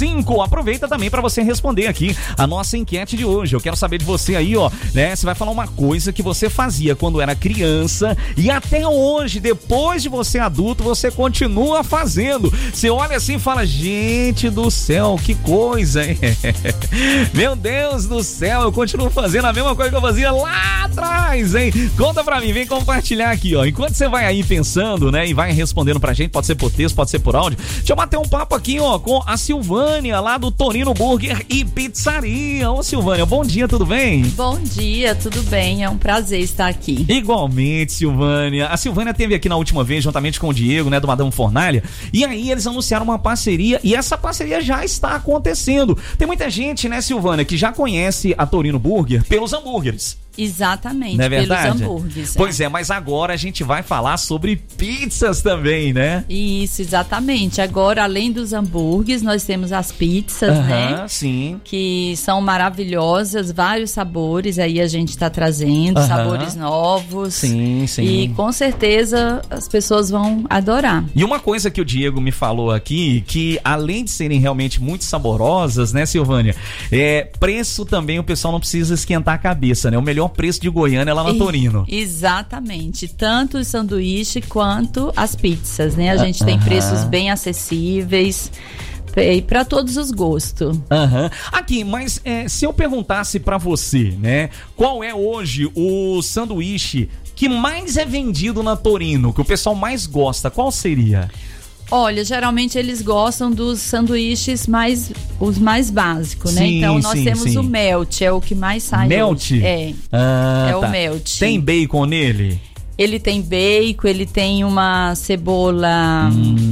99147-9665. Aproveita também para você responder aqui a nossa enquete de hoje. Eu quero saber de você aí, ó, né? Você vai falar uma coisa que você fazia quando era criança e até hoje, depois de você adulto, você continua fazendo. Você olha assim e fala, gente do céu, que coisa, hein? Meu Deus do céu, eu continuo fazendo a mesma coisa que eu fazia lá atrás, hein? Conta pra mim, vem compartilhar aqui, ó. Enquanto você vai aí pensando, né, e vai respondendo pra gente, pode ser por texto, pode ser por áudio. Deixa eu bater um papo aqui, ó, com a Silvânia, lá do Torino Burger e Pizzaria. Ô, Silvânia, bom dia, tudo bem? Bom dia, tudo bem? É um prazer estar aqui. Igualmente, Silvânia. A Silvânia esteve aqui na última vez, juntamente com o Diego, né, do Madame Fornalha, e aí eles anunciaram uma parceria, e essa parceria já está acontecendo. Tem muita gente, né, Silvânia, que já conhece a Torino Burger pelos hambúrgueres. Exatamente, não é verdade? pelos hambúrgueres. Pois é, mas agora a gente vai falar sobre pizzas também, né? Isso, exatamente. Agora, além dos hambúrgueres, nós temos as pizzas, né? Sim. Que são maravilhosas, vários sabores aí a gente está trazendo, sabores novos. Sim, sim. E com certeza as pessoas vão adorar. E uma coisa que o Diego me falou aqui, que além de serem realmente muito saborosas, né, Silvânia? Preço também o pessoal não precisa esquentar a cabeça, né? O melhor preço de Goiânia é lá na Torino. Exatamente, tanto o sanduíche quanto as pizzas, né? A gente tem preços bem acessíveis e para todos os gostos. Aqui, mas se eu perguntasse para você, né, qual é hoje o sanduíche que mais é vendido na Torino, que o pessoal mais gosta, qual seria? Olha, geralmente eles gostam dos sanduíches os mais básicos, né? Então nós temos o melt, é o que mais sai. Melt? É o melt. Tem bacon nele? Ele tem bacon, ele tem uma cebola,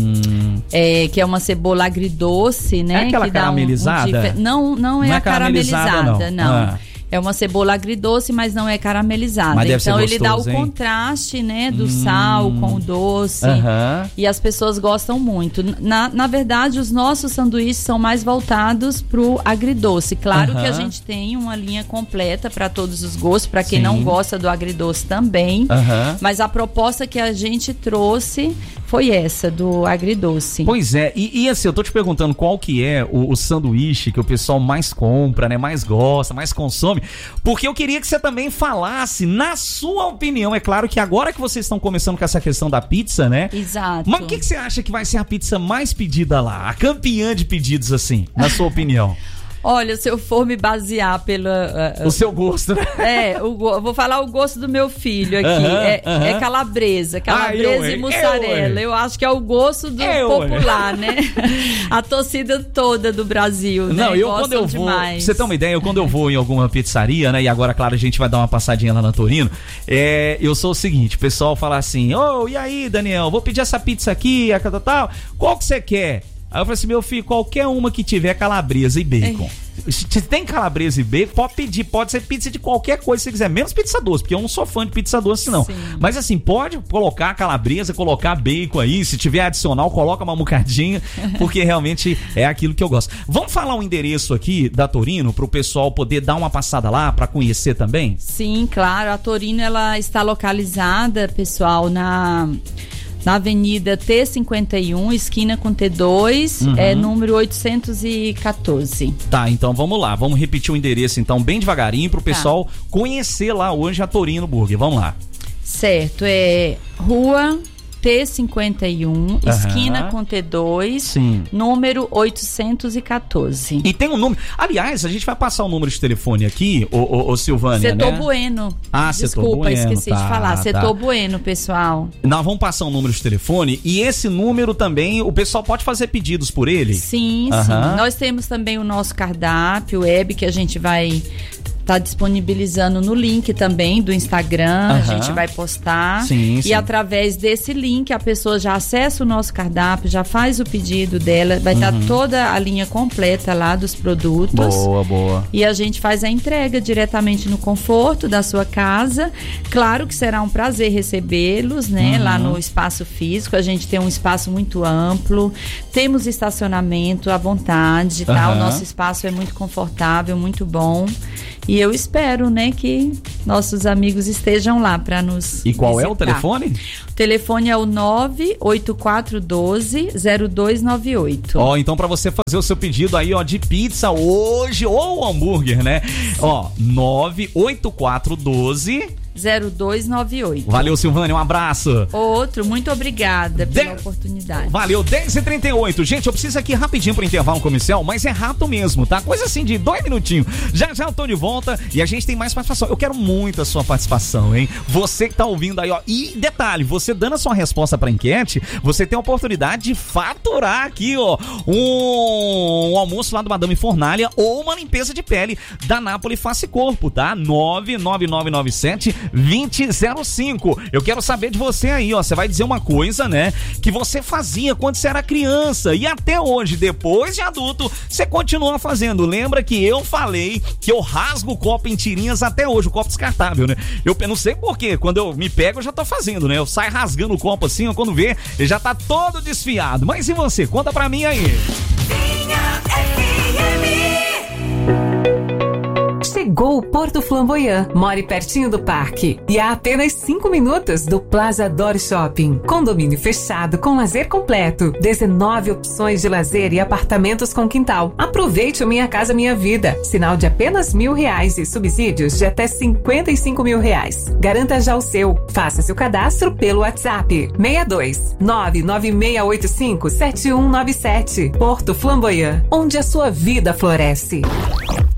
que é uma cebola agridoce, né? É aquela que caramelizada? Não é a caramelizada, não. É uma cebola agridoce, mas não é caramelizada. Mas deve então ser ele dá o gostoso, hein? contraste, né, do sal com o doce. E as pessoas gostam muito. Na verdade, os nossos sanduíches são mais voltados pro agridoce. Claro que a gente tem uma linha completa para todos os gostos, para quem não gosta do agridoce também. Mas a proposta que a gente trouxe foi essa, do agridoce. Pois é, e assim, eu tô te perguntando qual que é o sanduíche que o pessoal mais compra, né, mais gosta, mais consome, porque eu queria que você também falasse, na sua opinião, é claro que agora que vocês estão começando com essa questão da pizza, né? Exato. Mas o que você acha que vai ser a pizza mais pedida lá? A campeã de pedidos, assim, na sua opinião? Olha, se eu for me basear pela... o seu gosto, né? Vou falar o gosto do meu filho aqui. É calabresa e mussarela. Eu acho que é o gosto do popular, né? A torcida toda do Brasil, né? Não, quando eu vou... Pra você ter uma ideia, quando eu vou em alguma pizzaria, né? E agora, claro, a gente vai dar uma passadinha lá na Torino. Eu sou o seguinte, o pessoal fala assim, e aí, Daniel, vou pedir essa pizza aqui, tal. Qual que você quer? Aí eu falei assim, meu filho, qualquer uma que tiver calabresa e bacon. Se tem calabresa e bacon, pode pedir, pode ser pizza de qualquer coisa que você quiser, menos pizza doce, porque eu não sou fã de pizza doce, não. Sim. Mas assim, pode colocar calabresa, colocar bacon aí, se tiver adicional, coloca uma mucadinha, porque realmente é aquilo que eu gosto. Vamos falar o endereço aqui da Torino, pro pessoal poder dar uma passada lá, pra conhecer também? Sim, claro, a Torino, ela está localizada, pessoal, na Avenida T51, esquina com T2, número 814. Tá, então vamos lá, vamos repetir o endereço então bem devagarinho pro pessoal conhecer lá hoje a Torino Burger, vamos lá. Certo, é Rua T51, esquina com T2, número 814. E tem um número, aliás, a gente vai passar o número de telefone aqui, ô Silvânia, Setor né? Bueno. Setor Desculpa, Bueno, esqueci de falar. Setor Bueno, pessoal. Nós vamos passar o número de telefone e esse número também, o pessoal pode fazer pedidos por ele? Sim. Nós temos também o nosso cardápio web que a gente vai tá disponibilizando no link também do Instagram, a gente vai postar. E através desse link a pessoa já acessa o nosso cardápio, já faz o pedido dela, vai estar toda a linha completa lá dos produtos. Boa. E a gente faz a entrega diretamente no conforto da sua casa. Claro que será um prazer recebê-los, né? Lá no espaço físico, a gente tem um espaço muito amplo, temos estacionamento à vontade, tá? O nosso espaço é muito confortável, muito bom. E eu espero, né, que nossos amigos estejam lá para nos E qual visitar. é o telefone? O telefone é o 98412-0298. Ó, então para você fazer o seu pedido aí, ó, de pizza hoje ou hambúrguer, né? Ó, 98412 0298. Valeu, Silvânia, um abraço. Outro, muito obrigada pela oportunidade. Valeu, 10h38. Gente, eu preciso aqui rapidinho pro intervalo comercial, mas é rápido mesmo, tá? Coisa assim de 2 minutinhos. Já eu tô de volta e a gente tem mais participação. Eu quero muito a sua participação, hein? Você que tá ouvindo aí, ó. E detalhe, você dando a sua resposta pra enquete, você tem a oportunidade de faturar aqui, ó, um almoço lá do Madame Fornalha ou uma limpeza de pele da Napoli Face Corpo, tá? 99997-2005. Eu quero saber de você aí, ó. Você vai dizer uma coisa, né, que você fazia quando você era criança e até hoje, depois de adulto, você continua fazendo. Lembra que eu falei que eu rasgo o copo em tirinhas até hoje, o copo descartável, né? Eu não sei porquê, quando eu me pego eu já tô fazendo, né? Eu saio rasgando o copo assim, ó, quando vê, ele já tá todo desfiado. Mas e você? Conta pra mim aí. Chegou o Porto Flamboyant. More pertinho do parque e a apenas 5 minutos do Plaza Dor Shopping. Condomínio fechado com lazer completo. 19 opções de lazer e apartamentos com quintal. Aproveite o Minha Casa Minha Vida. Sinal de apenas R$1.000 e subsídios de até R$55.000. Garanta já o seu. Faça seu cadastro pelo WhatsApp 62 99685 7197. Porto Flamboyant, onde a sua vida floresce.